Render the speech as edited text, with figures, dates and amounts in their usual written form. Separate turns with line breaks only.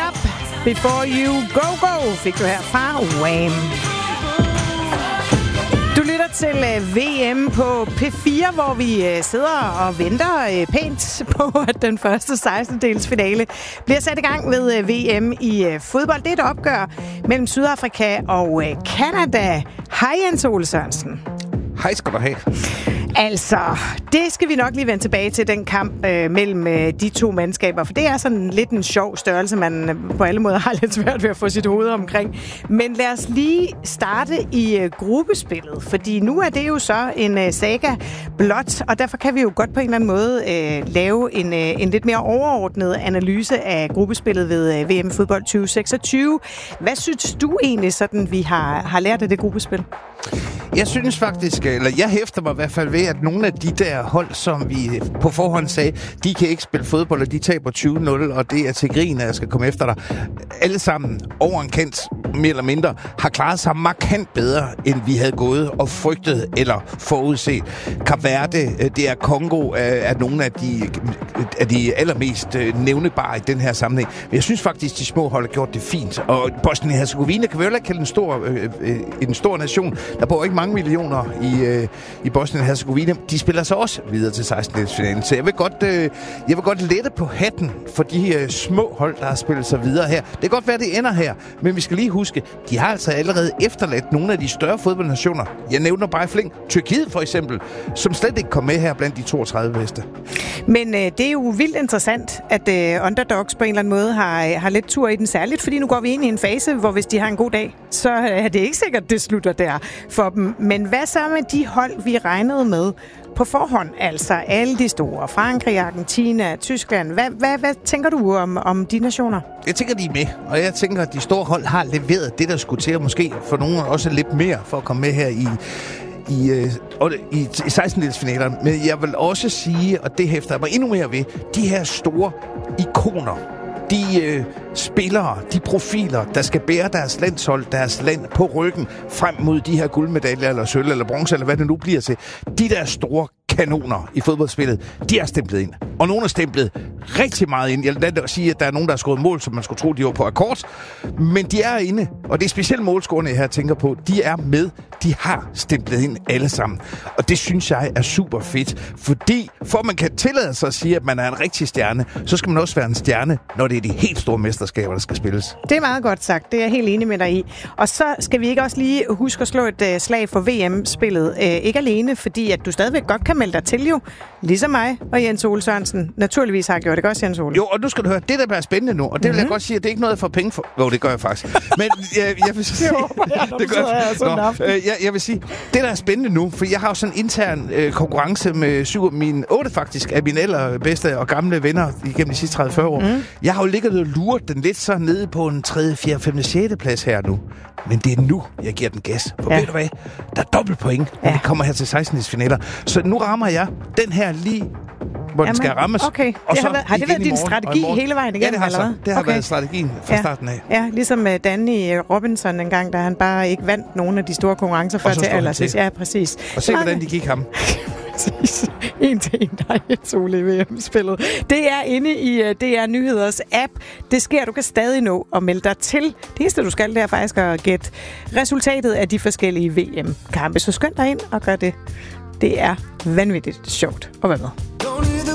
Up Before You Go Go fik du her fra Wham. Du lytter til VM på P4, hvor vi sidder og venter pænt på, at den første 16-dels finale bliver sat i gang ved VM i fodbold. Det er et opgør mellem Sydafrika og Canada. Hej Jens Ole Sørensen.
Hej skal du have.
Altså, det skal vi nok lige vende tilbage til, den kamp mellem de to mandskaber, for det er sådan lidt en sjov størrelse, man på alle måder har lidt svært ved at få sit hoved omkring. Men lad os lige starte i gruppespillet, fordi nu er det jo så en saga blot, og derfor kan vi jo godt på en eller anden måde lave en lidt mere overordnet analyse af gruppespillet ved VM Fodbold 2026. Hvad synes du egentlig, sådan vi har lært af det gruppespil?
Jeg synes faktisk, eller jeg hæfter mig i hvert fald ved, at nogle af de der hold, som vi på forhånd sagde, de kan ikke spille fodbold, og de taber 20-0, og det er til grin, at jeg skal komme efter dig. Alle sammen over en kant, mere eller mindre, har klaret sig markant bedre, end vi havde gået og frygtet eller forudset. Kap Verde, det er Kongo, er nogle af de allermest nævnebare i den her sammenhæng. Men jeg synes faktisk, de små hold har gjort det fint. Og Bosnien-Hercegovina kan vi jo heller kalde en stor nation. Der bor ikke mange millioner i Bosnien-Hercegovina. De spiller så også videre til 16-delsfinalen. Så jeg vil godt lette på hatten for de små hold, der har spillet sig videre her. Det kan godt være, det ender her, men vi skal lige huske, de har altså allerede efterladt nogle af de større fodboldnationer. Jeg nævner bare fling. Tyrkiet for eksempel, som slet ikke kom med her blandt de 32 bedste.
Men det er jo vildt interessant, at underdogs på en eller anden måde har lidt tur i den, særligt, fordi nu går vi ind i en fase, hvor hvis de har en god dag, så er det ikke sikkert, det slutter der for dem. Men hvad så med de hold, vi regnede med på forhånd? Altså alle de store. Frankrig, Argentina, Tyskland. Hvad tænker du om de nationer?
Jeg tænker, de er med. Og jeg tænker, at de store hold har leveret det, der skulle til. Og måske for nogen også lidt mere for at komme med her i 16-delsfinalerne. Men jeg vil også sige, og det hæfter mig endnu mere ved, de her store ikoner, de spillere, de profiler, der skal bære deres landshold, deres land på ryggen frem mod de her guldmedaljer, eller sølv, eller bronze, eller hvad det nu bliver til. De der store kanoner i fodboldspillet, de er stemplet ind. Og nogle er stemplet rigtig meget ind. Jeg vil sige, at der er nogen, der har skåret mål, som man skulle tro, de var på akkord. Men de er inde, og det er specielt målscorerne, jeg her tænker på. De er med. De har stemplet ind alle sammen. Og det synes jeg er super fedt. Fordi for man kan tillade sig at sige, at man er en rigtig stjerne, så skal man også være en stjerne, når det er de helt store mesterskaber, der skal spilles.
Det er meget godt sagt. Det er jeg helt enig med dig i. Og så skal vi ikke også lige huske at slå et slag for VM-spillet. Ikke alene, fordi at du stadigvæk godt kan melde dig til jo, ligesom mig og Jens Ole Sørensen naturligvis har gjort. Det også, Jens Ole?
Jo, og nu skal du høre, det der bliver spændende nu, og det vil jeg godt sige, at det er ikke noget, jeg får penge for. Jo, det gør jeg faktisk. Men jeg vil sige... Jeg vil sige, det der er spændende nu, for jeg har jo sådan en intern konkurrence med 8 faktisk af mine allerbedste og gamle venner igennem de sidste 30-40 år. Jeg har jo ligget og luret den lidt så nede på en 3., 4., 5., 6. plads her nu. Men det er nu, jeg giver den gas. For ved du hvad? Der er dobbelt point, når vi kommer her til 16-delsfinaler. Så nu rammer jeg den her lige, hvor den skal rammes.
Okay.
Og
har det været din strategi hele vejen igennem?
Ja, det har så. Det har været strategien fra starten af.
Ja, ligesom Danny Robinson en gang, da han bare ikke vandt nogen af de store konkurrencer før til allersidst. Ja, præcis.
Og se, hvordan de gik ham.
Præcis. En til en, der er et Ole i VM-spillet. Det er inde i DR Nyheders app. Det sker, du kan stadig nå at melde dig til. Det eneste, du skal, det er faktisk at gætte resultatet af de forskellige VM-kampe. Så skynd dig ind og gør det. Det er vanvittigt sjovt at være med.